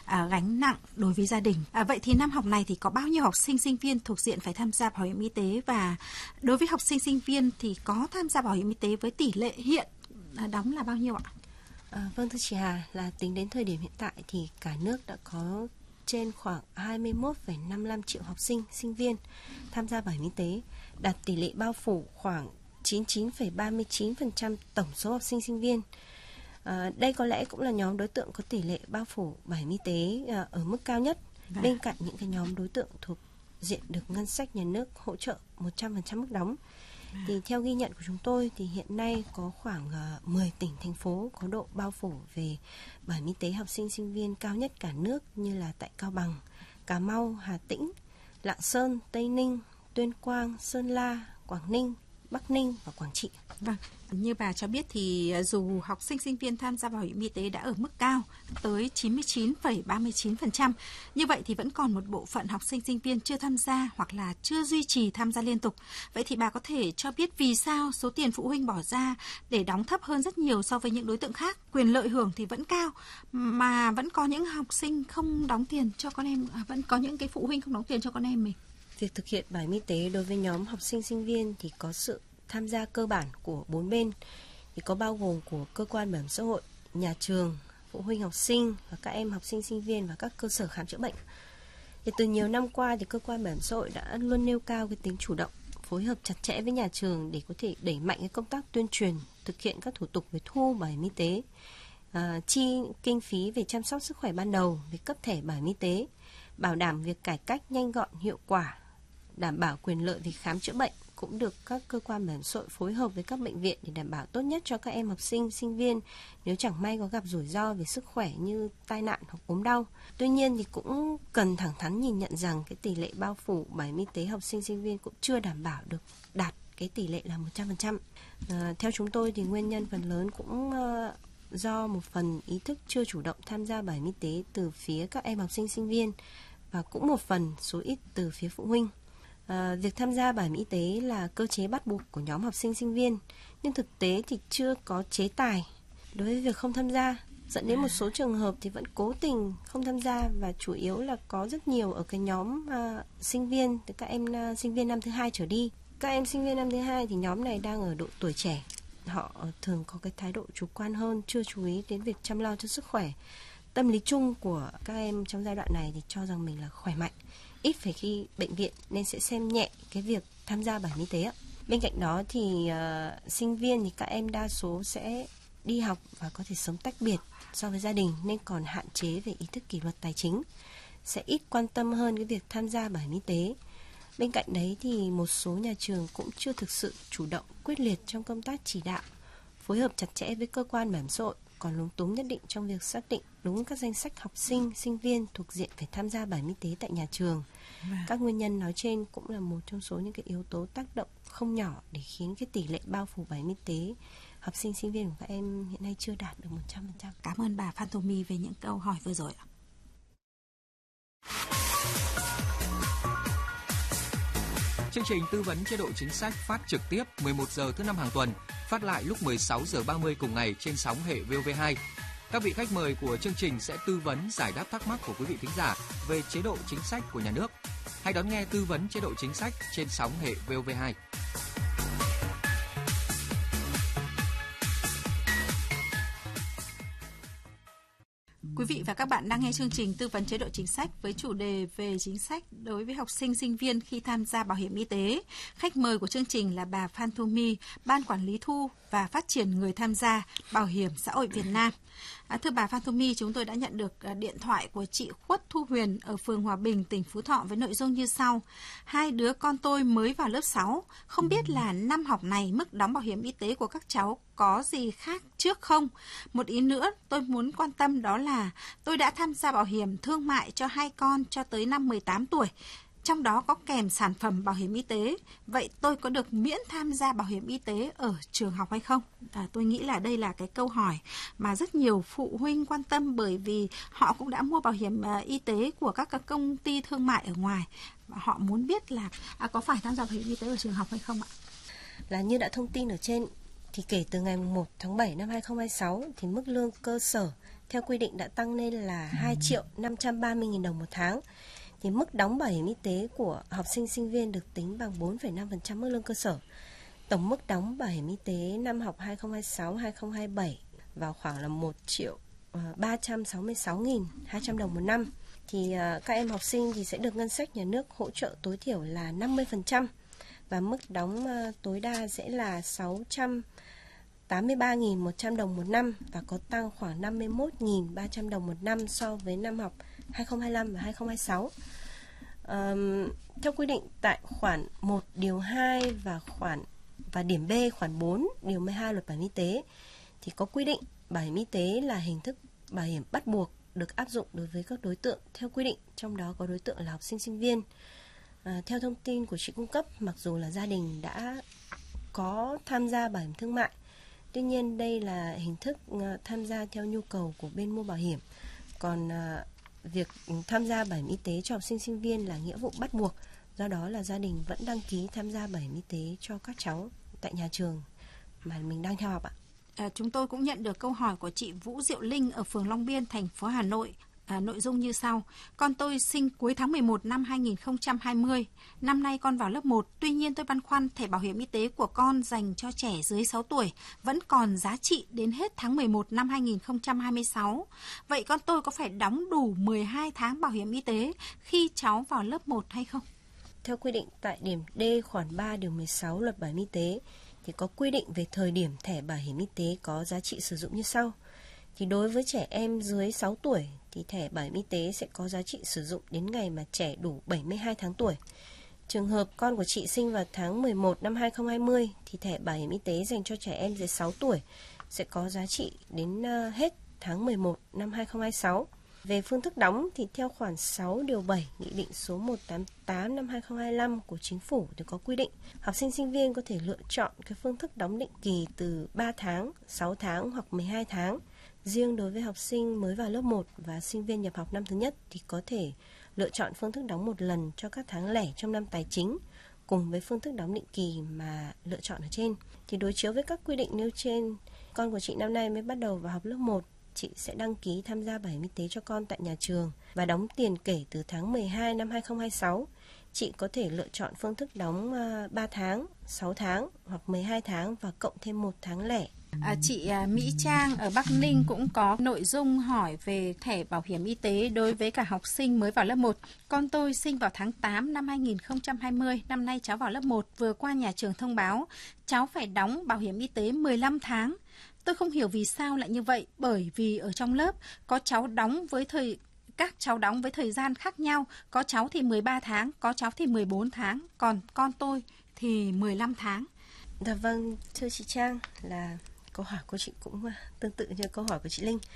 gánh nặng đối với gia đình. Vậy thì năm học này thì có bao nhiêu học sinh sinh viên thuộc diện phải tham gia bảo hiểm y tế, và đối với học sinh sinh viên thì có tham gia bảo hiểm y tế với tỷ lệ hiện đóng là bao nhiêu ạ? Vâng, thưa chị Hà, là tính đến thời điểm hiện tại thì cả nước đã có trên khoảng 21,55 triệu học sinh, sinh viên tham gia bảo hiểm y tế, đạt tỷ lệ bao phủ khoảng 99,39% tổng số học sinh, sinh viên. Đây có lẽ cũng là nhóm đối tượng có tỷ lệ bao phủ bảo hiểm y tế ở mức cao nhất, bên cạnh những cái nhóm đối tượng thuộc diện được ngân sách nhà nước hỗ trợ 100% mức đóng. Thì theo ghi nhận của chúng tôi thì hiện nay có khoảng 10 tỉnh, thành phố có độ bao phủ về bảo hiểm y tế học sinh, sinh viên cao nhất cả nước, như là tại Cao Bằng, Cà Mau, Hà Tĩnh, Lạng Sơn, Tây Ninh, Tuyên Quang, Sơn La, Quảng Ninh, Bắc Ninh và Quảng Trị. Vâng, như bà cho biết thì dù học sinh sinh viên tham gia bảo hiểm y tế đã ở mức cao tới 99,39%, như vậy thì vẫn còn một bộ phận học sinh sinh viên chưa tham gia hoặc là chưa duy trì tham gia liên tục. Vậy thì bà có thể cho biết vì sao số tiền phụ huynh bỏ ra để đóng thấp hơn rất nhiều so với những đối tượng khác? Quyền lợi hưởng thì vẫn cao mà vẫn có những học sinh không đóng tiền cho con em, vẫn có những cái phụ huynh không đóng tiền cho con em mình. Việc thực hiện bảo hiểm y tế đối với nhóm học sinh sinh viên thì có sự tham gia cơ bản của 4 bên, thì có bao gồm của cơ quan bảo hiểm xã hội, nhà trường, phụ huynh học sinh và các em học sinh sinh viên và các cơ sở khám chữa bệnh. Thì từ nhiều năm qua thì cơ quan bảo hiểm xã hội đã luôn nêu cao cái tính chủ động, phối hợp chặt chẽ với nhà trường để có thể đẩy mạnh cái công tác tuyên truyền, thực hiện các thủ tục về thu bảo hiểm y tế, chi kinh phí về chăm sóc sức khỏe ban đầu, về cấp thẻ bảo hiểm y tế, bảo đảm việc cải cách nhanh gọn hiệu quả, đảm bảo quyền lợi về khám chữa bệnh cũng được các cơ quan bảo hiểm xã hội phối hợp với các bệnh viện để đảm bảo tốt nhất cho các em học sinh, sinh viên nếu chẳng may có gặp rủi ro về sức khỏe như tai nạn hoặc ốm đau. Tuy nhiên thì cũng cần thẳng thắn nhìn nhận rằng cái tỷ lệ bao phủ bảo hiểm y tế học sinh, sinh viên cũng chưa đảm bảo được đạt cái tỷ lệ là 100%. Theo chúng tôi thì nguyên nhân phần lớn cũng do một phần ý thức chưa chủ động tham gia bảo hiểm y tế từ phía các em học sinh, sinh viên và cũng một phần số ít từ phía phụ huynh. Việc tham gia bảo hiểm y tế là cơ chế bắt buộc của nhóm học sinh, sinh viên, nhưng thực tế thì chưa có chế tài đối với việc không tham gia, dẫn đến một số trường hợp thì vẫn cố tình không tham gia, và chủ yếu là có rất nhiều ở cái nhóm sinh viên, từ các em sinh viên năm thứ 2 trở đi. Các em sinh viên năm thứ 2 thì nhóm này đang ở độ tuổi trẻ, họ thường có cái thái độ chủ quan hơn, chưa chú ý đến việc chăm lo cho sức khỏe. Tâm lý chung của các em trong giai đoạn này thì cho rằng mình là khỏe mạnh, ít phải khi bệnh viện, nên sẽ xem nhẹ cái việc tham gia bảo hiểm y tế. Bên cạnh đó thì sinh viên thì các em đa số sẽ đi học và có thể sống tách biệt so với gia đình, nên còn hạn chế về ý thức kỷ luật tài chính, sẽ ít quan tâm hơn cái việc tham gia bảo hiểm y tế. Bên cạnh đấy thì một số nhà trường cũng chưa thực sự chủ động, quyết liệt trong công tác chỉ đạo, phối hợp chặt chẽ với cơ quan bảo hiểm xã hội, còn lúng túng nhất định trong việc xác định đúng các danh sách học sinh, sinh viên thuộc diện phải tham gia bảo hiểm y tế tại nhà trường. Các nguyên nhân nói trên cũng là một trong số những cái yếu tố tác động không nhỏ để khiến cái tỷ lệ bao phủ bảo hiểm y tế học sinh, sinh viên của các em hiện nay chưa đạt được 100%. Cảm ơn bà Phan Thu My về những câu hỏi vừa rồi ạ. Chương trình tư vấn chế độ chính sách phát trực tiếp 11 giờ thứ 5 hàng tuần, phát lại lúc 16 giờ 30 cùng ngày trên sóng hệ VOV2. Các vị khách mời của chương trình sẽ tư vấn giải đáp thắc mắc của quý vị thính giả về chế độ chính sách của nhà nước. Hãy đón nghe tư vấn chế độ chính sách trên sóng hệ VOV2. Quý vị và các bạn đang nghe chương trình tư vấn chế độ chính sách với chủ đề về chính sách đối với học sinh, sinh viên khi tham gia bảo hiểm y tế. Khách mời của chương trình là bà Phan Thu My, Ban Quản lý Thu và Phát triển người tham gia Bảo hiểm xã hội Việt Nam. Thưa bà Phan Thu My, chúng tôi đã nhận được điện thoại của chị Khuất Thu Huyền ở phường Hòa Bình, tỉnh Phú Thọ với nội dung như sau. 2 đứa con tôi mới vào lớp 6, không biết là năm học này mức đóng bảo hiểm y tế của các cháu có gì khác trước không? Một ý nữa tôi muốn quan tâm đó là tôi đã tham gia bảo hiểm thương mại cho 2 con cho tới năm 18 tuổi. Trong đó có kèm sản phẩm bảo hiểm y tế. Vậy tôi có được miễn tham gia bảo hiểm y tế ở trường học hay không? Tôi nghĩ là đây là cái câu hỏi mà rất nhiều phụ huynh quan tâm, bởi vì họ cũng đã mua bảo hiểm y tế của các công ty thương mại ở ngoài. Họ muốn biết là có phải tham gia bảo hiểm y tế ở trường học hay không ạ? Là như đã thông tin ở trên, thì kể từ ngày 1 tháng 7 năm 2026 thì mức lương cơ sở theo quy định đã tăng lên là 2.530.000 đồng một tháng. Thì mức đóng bảo hiểm y tế của học sinh sinh viên được tính bằng 4,5% mức lương cơ sở. Tổng mức đóng bảo hiểm y tế năm học 2026-2027 vào khoảng là 1.366.200 đồng một năm. Thì các em học sinh thì sẽ được ngân sách nhà nước hỗ trợ tối thiểu là 50% và mức đóng tối đa sẽ là 683.100 đồng một năm và có tăng khoảng 51.300 đồng một năm so với năm học 2025 và 2026. Theo quy định tại khoản 1 điều 2 và điểm B khoản 4 điều 12 Luật Bảo hiểm y tế thì có quy định bảo hiểm y tế là hình thức bảo hiểm bắt buộc được áp dụng đối với các đối tượng theo quy định, trong đó có đối tượng là học sinh sinh viên. Theo thông tin của chị cung cấp, mặc dù là gia đình đã có tham gia bảo hiểm thương mại, tuy nhiên đây là hình thức tham gia theo nhu cầu của bên mua bảo hiểm. Còn việc tham gia bảo hiểm y tế cho học sinh sinh viên là nghĩa vụ bắt buộc, do đó là gia đình vẫn đăng ký tham gia bảo hiểm y tế cho các cháu tại nhà trường mà mình đang theo học ạ. Chúng tôi cũng nhận được câu hỏi của chị Vũ Diệu Linh ở phường Long Biên, thành phố Hà Nội. Nội dung như sau: con tôi sinh cuối tháng 11 năm 2020. Năm nay con vào lớp 1, tuy nhiên tôi băn khoăn thẻ bảo hiểm y tế của con dành cho trẻ dưới 6 tuổi vẫn còn giá trị đến hết tháng 11 năm 2026. Vậy con tôi có phải đóng đủ 12 tháng bảo hiểm y tế khi cháu vào lớp 1 hay không? Theo quy định tại điểm D khoản 3 điều 16 Luật Bảo hiểm y tế thì có quy định về thời điểm thẻ bảo hiểm y tế có giá trị sử dụng như sau. Thì đối với trẻ em dưới 6 tuổi thì thẻ bảo hiểm y tế sẽ có giá trị sử dụng đến ngày mà trẻ đủ 72 tháng tuổi. Trường hợp con của chị sinh vào tháng 11 năm 2020 thì thẻ bảo hiểm y tế dành cho trẻ em dưới 6 tuổi sẽ có giá trị đến hết tháng 11 năm 2026. Về phương thức đóng thì theo khoản 6 điều 7 Nghị định số 188 năm 2025 của Chính phủ thì có quy định học sinh sinh viên có thể lựa chọn cái phương thức đóng định kỳ từ 3 tháng, 6 tháng hoặc 12 tháng. Riêng đối với học sinh mới vào lớp 1 và sinh viên nhập học năm thứ nhất thì có thể lựa chọn phương thức đóng một lần cho các tháng lẻ trong năm tài chính cùng với phương thức đóng định kỳ mà lựa chọn ở trên. Thì đối chiếu với các quy định nêu trên, con của chị năm nay mới bắt đầu vào học lớp 1, chị sẽ đăng ký tham gia bảo hiểm y tế cho con tại nhà trường và đóng tiền kể từ tháng 12 năm 2026. Chị có thể lựa chọn phương thức đóng 3 tháng, 6 tháng hoặc 12 tháng và cộng thêm 1 tháng lẻ. Chị Mỹ Trang ở Bắc Ninh cũng có nội dung hỏi về thẻ bảo hiểm y tế đối với cả học sinh mới vào lớp 1. Con tôi sinh vào tháng 8 năm 2020, năm nay cháu vào lớp 1, vừa qua nhà trường thông báo cháu phải đóng bảo hiểm y tế 15 tháng. Tôi không hiểu vì sao lại như vậy, bởi vì ở trong lớp có cháu đóng với các cháu đóng với thời gian khác nhau, có cháu thì 13 tháng, có cháu thì 14 tháng, còn con tôi thì 15 tháng. Dạ vâng, thưa chị Trang, là câu hỏi của chị cũng tương tự như câu hỏi của chị Linh.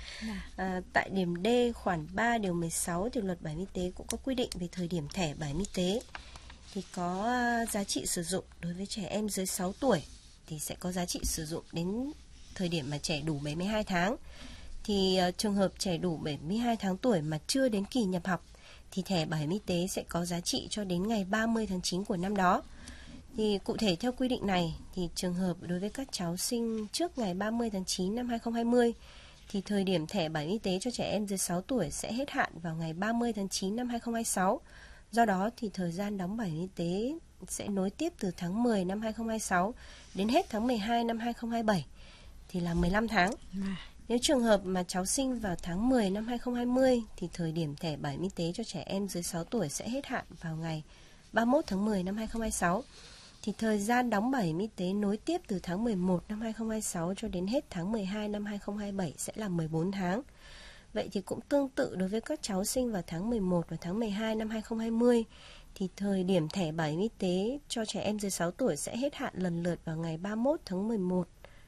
Tại điểm D khoản 3 điều 16 thì Luật Bảo hiểm y tế cũng có quy định về thời điểm thẻ bảo hiểm y tế thì có giá trị sử dụng đối với trẻ em dưới 6 tuổi thì sẽ có giá trị sử dụng đến thời điểm mà trẻ đủ 72 tháng. Thì trường hợp trẻ đủ 72 tháng tuổi mà chưa đến kỳ nhập học thì thẻ bảo hiểm y tế sẽ có giá trị cho đến ngày 30 tháng 9 của năm đó. Thì cụ thể theo quy định này thì trường hợp đối với các cháu sinh trước ngày 30 tháng 9 năm 2020 thì thời điểm thẻ bảo hiểm y tế cho trẻ em dưới 6 tuổi sẽ hết hạn vào ngày 30 tháng 9 năm 2026. Do đó thì thời gian đóng bảo hiểm y tế sẽ nối tiếp từ tháng 10 năm 2026 đến hết tháng 12 năm 2027 thì là 15 tháng. Nếu trường hợp mà cháu sinh vào tháng 10 năm 2020 thì thời điểm thẻ bảo hiểm y tế cho trẻ em dưới 6 tuổi sẽ hết hạn vào ngày 31 tháng 10 năm 2026. Thì thời gian đóng bảo hiểm y tế nối tiếp từ tháng 11 năm 2026 cho đến hết tháng 12 năm 2027 sẽ là 14 tháng. Vậy thì cũng tương tự đối với các cháu sinh vào tháng 11 và tháng 12 năm 2020 thì thời điểm thẻ bảo hiểm y tế cho trẻ em dưới 6 tuổi sẽ hết hạn lần lượt vào ngày 30 tháng 11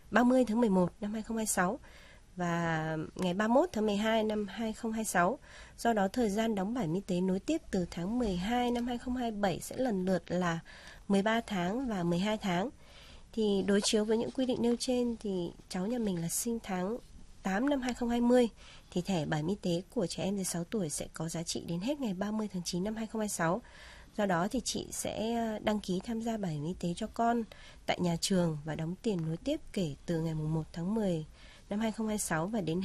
năm 2026 và ngày 31 tháng 12 năm 2026. Do đó thời gian đóng bảo hiểm y tế nối tiếp từ tháng 12 năm 2027 sẽ lần lượt là 13 tháng và 12 tháng. Thì đối chiếu với những quy định nêu trên thì cháu nhà mình là sinh tháng 8 năm 2020 thì thẻ bảo hiểm y tế của trẻ em dưới 6 tuổi sẽ có giá trị đến hết ngày 30 tháng 9 năm 2026. Do đó thì chị sẽ đăng ký tham gia bảo hiểm y tế cho con tại nhà trường và đóng tiền nối tiếp kể từ ngày 1 tháng 10 năm 2026 và đến hết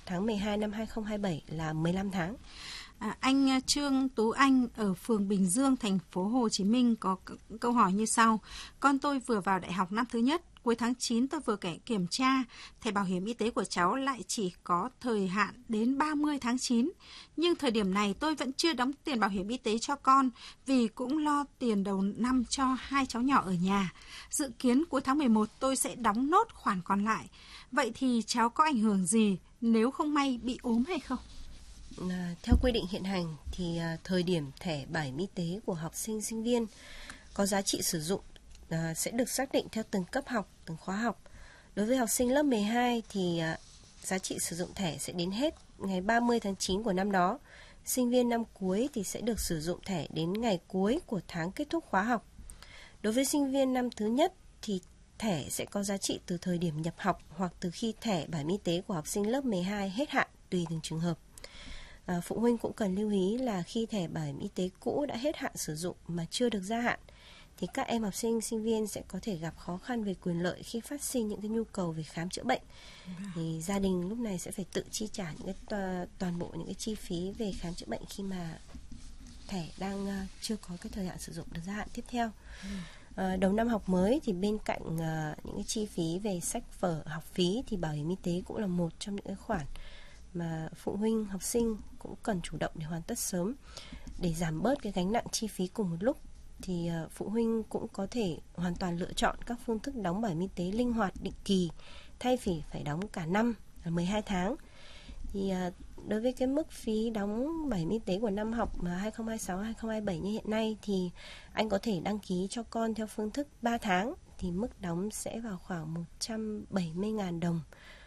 tháng 12 năm 2027 là 15 tháng. Anh Trương Tú Anh ở phường Bình Dương, thành phố Hồ Chí Minh có câu hỏi như sau. Con tôi vừa vào đại học năm thứ nhất. Cuối tháng 9 tôi vừa kiểm tra, thẻ bảo hiểm y tế của cháu lại chỉ có thời hạn đến 30 tháng 9. Nhưng thời điểm này tôi vẫn chưa đóng tiền bảo hiểm y tế cho con vì cũng lo tiền đầu năm cho hai cháu nhỏ ở nhà. Dự kiến cuối tháng 11 tôi sẽ đóng nốt khoản còn lại. Vậy thì cháu có ảnh hưởng gì nếu không may bị ốm hay không? Theo quy định hiện hành thì thời điểm thẻ bảo hiểm y tế của học sinh sinh viên có giá trị sử dụng sẽ được xác định theo từng cấp học, từng khóa học. Đối với học sinh lớp 12 thì giá trị sử dụng thẻ sẽ đến hết ngày 30 tháng 9 của năm đó. Sinh viên năm cuối thì sẽ được sử dụng thẻ đến ngày cuối của tháng kết thúc khóa học. Đối với sinh viên năm thứ nhất thì thẻ sẽ có giá trị từ thời điểm nhập học hoặc từ khi thẻ bảo hiểm y tế của học sinh lớp 12 hết hạn tùy từng trường hợp. Phụ huynh cũng cần lưu ý là khi thẻ bảo hiểm y tế cũ đã hết hạn sử dụng mà chưa được gia hạn thì các em học sinh, sinh viên sẽ có thể gặp khó khăn về quyền lợi khi phát sinh những cái nhu cầu về khám chữa bệnh. Thì gia đình lúc này sẽ phải tự chi trả những cái toàn bộ những cái chi phí về khám chữa bệnh khi mà thẻ đang chưa có cái thời hạn sử dụng được gia hạn tiếp theo. Đầu năm học mới thì bên cạnh những cái chi phí về sách vở, học phí thì bảo hiểm y tế cũng là một trong những cái khoản mà phụ huynh, học sinh cũng cần chủ động để hoàn tất sớm. Để giảm bớt cái gánh nặng chi phí cùng một lúc thì phụ huynh cũng có thể hoàn toàn lựa chọn các phương thức đóng bảo hiểm y tế linh hoạt định kỳ thay vì phải đóng cả năm là 12 tháng. Thì đối với cái mức phí đóng bảo hiểm y tế của năm học 2026-2027 như hiện nay thì anh có thể đăng ký cho con theo phương thức 3 tháng thì mức đóng sẽ vào khoảng 170.000 đồng,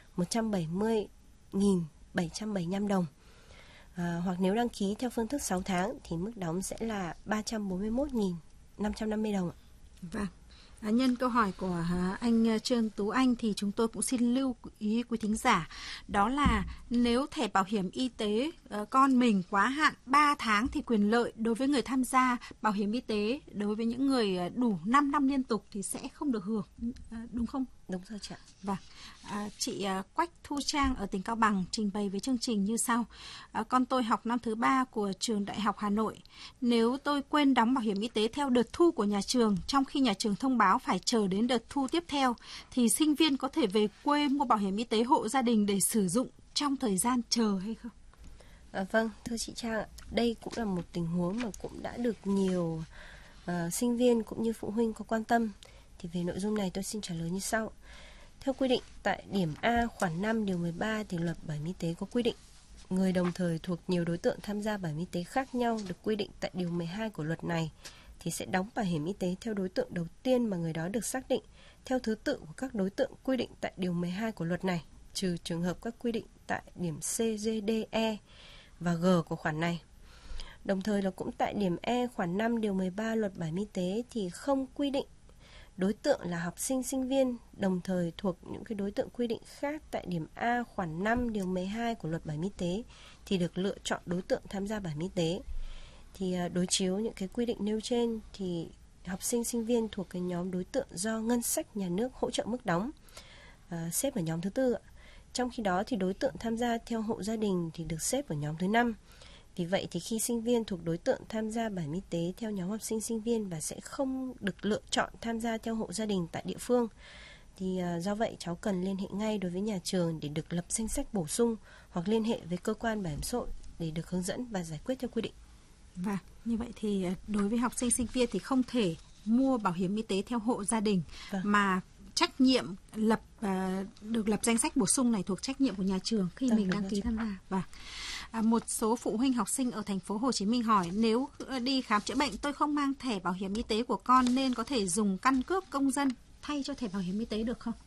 170.775 đồng. Hoặc nếu đăng ký theo phương thức 6 tháng thì mức đóng sẽ là 341.550 đồng. Vâng. Nhân câu hỏi của anh Trương Tú Anh thì chúng tôi cũng xin lưu ý quý thính giả, đó là nếu thẻ bảo hiểm y tế con mình quá hạn 3 tháng thì quyền lợi đối với người tham gia bảo hiểm y tế đối với những người đủ 5 năm liên tục thì sẽ không được hưởng, đúng không? Đúng rồi chị ạ. Vâng. Chị Quách Thu Trang ở tỉnh Cao Bằng trình bày với chương trình như sau. Con tôi học năm thứ 3 của trường Đại học Hà Nội. Nếu tôi quên đóng bảo hiểm y tế theo đợt thu của nhà trường, trong khi nhà trường thông báo phải chờ đến đợt thu tiếp theo, thì sinh viên có thể về quê mua bảo hiểm y tế hộ gia đình để sử dụng trong thời gian chờ hay không? Vâng, thưa chị Trang, đây cũng là một tình huống mà cũng đã được nhiều sinh viên cũng như phụ huynh có quan tâm. Thì về nội dung này tôi xin trả lời như sau. Theo quy định tại điểm A khoản 5 điều 13 thì luật bảo hiểm y tế có quy định người đồng thời thuộc nhiều đối tượng tham gia bảo hiểm y tế khác nhau được quy định tại điều 12 của luật này thì sẽ đóng bảo hiểm y tế theo đối tượng đầu tiên mà người đó được xác định theo thứ tự của các đối tượng quy định tại điều 12 của luật này, trừ trường hợp các quy định tại điểm C, D, D, E và G của khoản này. Đồng thời là cũng tại điểm E khoản 5 điều 13 luật bảo hiểm y tế thì không quy định đối tượng là học sinh, sinh viên đồng thời thuộc những cái đối tượng quy định khác tại điểm A khoản 5 điều 12 của luật bảo hiểm y tế thì được lựa chọn đối tượng tham gia bảo hiểm y tế. Thì đối chiếu những cái quy định nêu trên thì học sinh, sinh viên thuộc cái nhóm đối tượng do ngân sách nhà nước hỗ trợ mức đóng xếp ở nhóm thứ 4. Trong khi đó thì đối tượng tham gia theo hộ gia đình thì được xếp ở nhóm thứ 5. Vì vậy thì khi sinh viên thuộc đối tượng tham gia bảo hiểm y tế theo nhóm học sinh sinh viên và sẽ không được lựa chọn tham gia theo hộ gia đình tại địa phương, thì do vậy cháu cần liên hệ ngay đối với nhà trường để được lập danh sách bổ sung hoặc liên hệ với cơ quan bảo hiểm xã hội để được hướng dẫn và giải quyết theo quy định. Và như vậy thì đối với học sinh sinh viên thì không thể mua bảo hiểm y tế theo hộ gia đình mà trách nhiệm được lập danh sách bổ sung này thuộc trách nhiệm của nhà trường khi mình đăng ký tham gia. Và một số phụ huynh học sinh ở thành phố Hồ Chí Minh hỏi, nếu đi khám chữa bệnh tôi không mang thẻ bảo hiểm y tế của con nên có thể dùng căn cước công dân thay cho thẻ bảo hiểm y tế được không?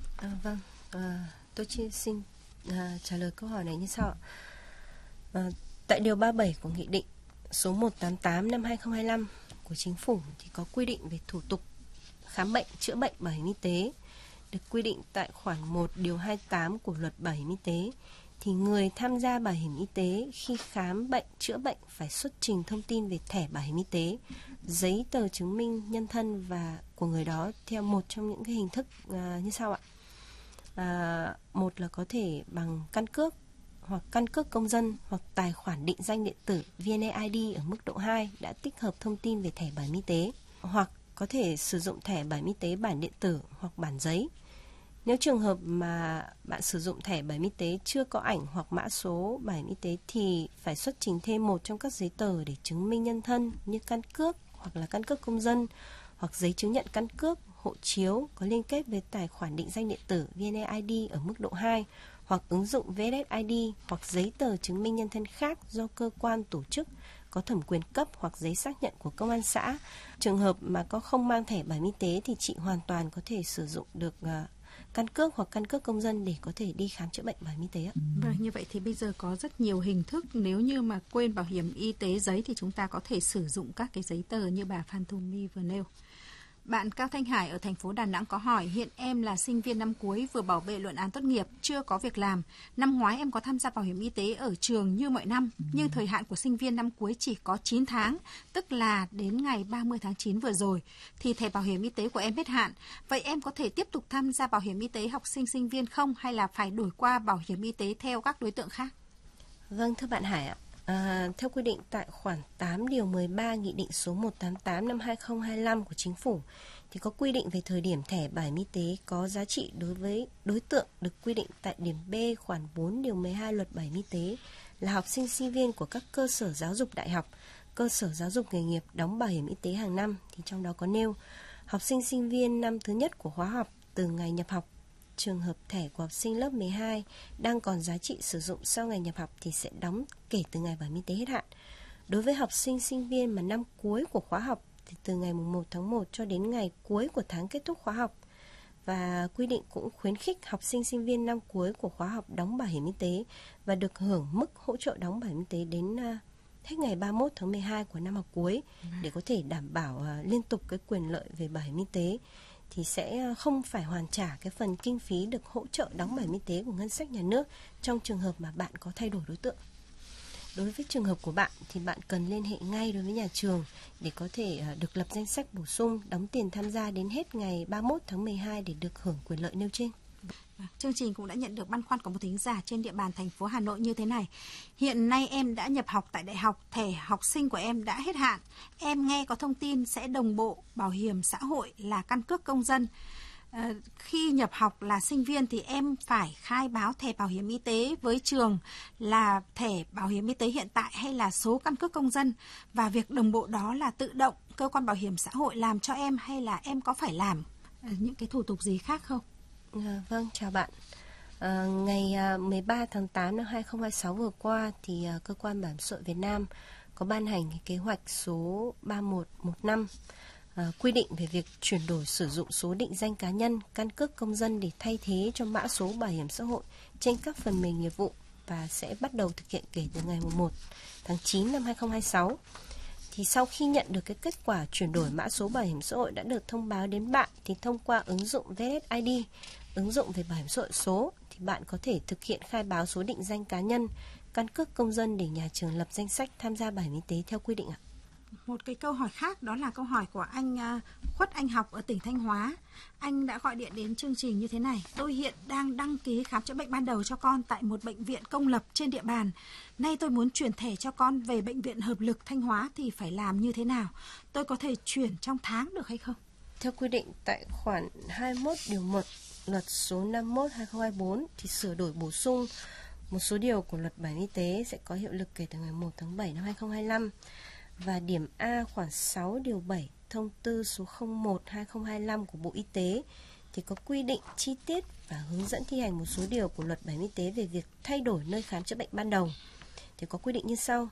Tôi xin trả lời câu hỏi này như sau. Tại điều 37 của Nghị định số 188 năm 2025 của Chính phủ thì có quy định về thủ tục khám bệnh, chữa bệnh bảo hiểm y tế, được quy định tại khoản 1 điều 28 của luật bảo hiểm y tế. Thì người tham gia bảo hiểm y tế khi khám bệnh, chữa bệnh phải xuất trình thông tin về thẻ bảo hiểm y tế, giấy tờ chứng minh nhân thân và của người đó theo một trong những cái hình thức như sau ạ. Một là có thể bằng căn cước hoặc căn cước công dân hoặc tài khoản định danh điện tử VNeID ở mức độ 2 đã tích hợp thông tin về thẻ bảo hiểm y tế, hoặc có thể sử dụng thẻ bảo hiểm y tế bản điện tử hoặc bản giấy. Nếu trường hợp mà bạn sử dụng thẻ bảo hiểm y tế chưa có ảnh hoặc mã số bảo hiểm y tế thì phải xuất trình thêm một trong các giấy tờ để chứng minh nhân thân như căn cước hoặc là căn cước công dân, hoặc giấy chứng nhận căn cước, hộ chiếu có liên kết với tài khoản định danh điện tử VNeID ở mức độ 2, hoặc ứng dụng VSSID hoặc giấy tờ chứng minh nhân thân khác do cơ quan tổ chức có thẩm quyền cấp hoặc giấy xác nhận của công an xã. Trường hợp mà có không mang thẻ bảo hiểm y tế thì chị hoàn toàn có thể sử dụng được căn cước hoặc căn cước công dân để có thể đi khám chữa bệnh bảo hiểm y tế ạ. Vâng, như vậy thì bây giờ có rất nhiều hình thức. Nếu như mà quên bảo hiểm y tế giấy thì chúng ta có thể sử dụng các cái giấy tờ như bà Phan Thu My vừa nêu. Bạn Cao Thanh Hải ở thành phố Đà Nẵng có hỏi, hiện em là sinh viên năm cuối vừa bảo vệ luận án tốt nghiệp, chưa có việc làm. Năm ngoái em có tham gia bảo hiểm y tế ở trường như mọi năm, nhưng thời hạn của sinh viên năm cuối chỉ có 9 tháng, tức là đến ngày 30 tháng 9 vừa rồi, thì thẻ bảo hiểm y tế của em hết hạn. Vậy em có thể tiếp tục tham gia bảo hiểm y tế học sinh sinh viên không, hay là phải đổi qua bảo hiểm y tế theo các đối tượng khác? Vâng, thưa bạn Hải ạ. Theo quy định tại khoản 8 điều 13 Nghị định số 188 năm 2025 của Chính phủ thì có quy định về thời điểm thẻ bảo hiểm y tế có giá trị đối với đối tượng được quy định tại điểm B khoản 4 điều 12 Luật Bảo hiểm y tế là học sinh sinh viên của các cơ sở giáo dục đại học, cơ sở giáo dục nghề nghiệp đóng bảo hiểm y tế hàng năm, thì trong đó có nêu học sinh sinh viên năm thứ nhất của khóa học từ ngày nhập học. Trường hợp thẻ của học sinh lớp 12 đang còn giá trị sử dụng sau ngày nhập học thì sẽ đóng kể từ ngày bảo hiểm y tế hết hạn. Đối với học sinh sinh viên mà năm cuối của khóa học thì từ ngày 1 tháng 1 cho đến ngày cuối của tháng kết thúc khóa học. Và quy định cũng khuyến khích học sinh sinh viên năm cuối của khóa học đóng bảo hiểm y tế và được hưởng mức hỗ trợ đóng bảo hiểm y tế đến hết ngày 31 tháng 12 của năm học cuối để có thể đảm bảo liên tục cái quyền lợi về bảo hiểm y tế, thì sẽ không phải hoàn trả cái phần kinh phí được hỗ trợ đóng bảo hiểm y tế của ngân sách nhà nước trong trường hợp mà bạn có thay đổi đối tượng. Đối với trường hợp của bạn thì bạn cần liên hệ ngay đối với nhà trường để có thể được lập danh sách bổ sung, đóng tiền tham gia đến hết ngày 31 tháng 12 để được hưởng quyền lợi nêu trên. Chương trình cũng đã nhận được băn khoăn của một thính giả trên địa bàn thành phố Hà Nội như thế này. Hiện nay em đã nhập học tại đại học, thẻ học sinh của em đã hết hạn. Em nghe có thông tin sẽ đồng bộ bảo hiểm xã hội là căn cước công dân. Khi nhập học là sinh viên thì em phải khai báo thẻ bảo hiểm y tế với trường là thẻ bảo hiểm y tế hiện tại hay là số căn cước công dân, và việc đồng bộ đó là tự động cơ quan bảo hiểm xã hội làm cho em hay là em có phải làm những cái thủ tục gì khác không? Vâng, chào bạn. Ngày 13 tháng 8 năm 2026 vừa qua thì cơ quan bảo hiểm xã hội Việt Nam có ban hành cái kế hoạch số 3115 quy định về việc chuyển đổi sử dụng số định danh cá nhân, căn cước công dân để thay thế cho mã số bảo hiểm xã hội trên các phần mềm nghiệp vụ, và sẽ bắt đầu thực hiện kể từ ngày 1 tháng 9 năm 2026. Thì sau khi nhận được cái kết quả chuyển đổi mã số bảo hiểm xã hội đã được thông báo đến bạn, thì thông qua ứng dụng VSSID, ứng dụng về bảo hiểm xã hội số, thì bạn có thể thực hiện khai báo số định danh cá nhân, căn cước công dân để nhà trường lập danh sách tham gia bảo hiểm y tế theo quy định ạ. Một cái câu hỏi khác đó là câu hỏi của anh Khuất Anh Học ở tỉnh Thanh Hóa. Anh đã gọi điện đến chương trình như thế này: tôi hiện đang đăng ký khám chữa bệnh ban đầu cho con tại một bệnh viện công lập trên địa bàn. Nay tôi muốn chuyển thẻ cho con về bệnh viện Hợp lực Thanh Hóa thì phải làm như thế nào? Tôi có thể chuyển trong tháng được hay không? Theo quy định tại khoản 21 điều 1 Luật số 51/2024 thì sửa đổi bổ sung một số điều của Luật Bảo hiểm y tế sẽ có hiệu lực kể từ ngày 1 tháng 7 năm 2025. Và điểm A khoản 6 điều 7 thông tư số 01/2025 của Bộ Y tế thì có quy định chi tiết và hướng dẫn thi hành một số điều của Luật Bảo hiểm y tế về việc thay đổi nơi khám chữa bệnh ban đầu. Thì có quy định như sau: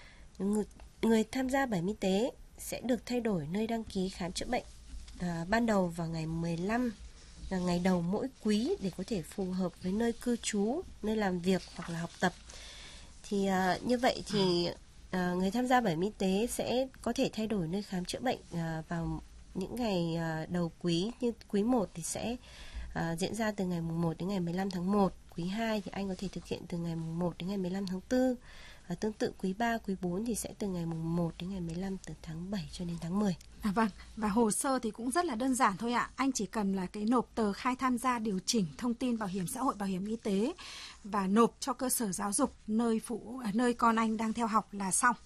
người tham gia bảo hiểm y tế sẽ được thay đổi nơi đăng ký khám chữa bệnh ban đầu vào ngày 15 là ngày đầu mỗi quý để có thể phù hợp với nơi cư trú, nơi làm việc hoặc là học tập. Thì như vậy thì người tham gia bảo hiểm y tế sẽ có thể thay đổi nơi khám chữa bệnh vào những ngày đầu quý, như quý 1 thì sẽ diễn ra từ ngày 1 đến ngày 15 tháng 1, quý 2 thì anh có thể thực hiện từ ngày 1 đến ngày 15 tháng 4, Tương tự quý 3, quý 4 thì sẽ từ ngày mùng 1 đến ngày 15, từ tháng 7 cho đến tháng 10. Vâng, và hồ sơ thì cũng rất là đơn giản thôi ạ. Anh chỉ cần là cái nộp tờ khai tham gia điều chỉnh thông tin bảo hiểm xã hội, bảo hiểm y tế và nộp cho cơ sở giáo dục nơi con anh đang theo học là xong.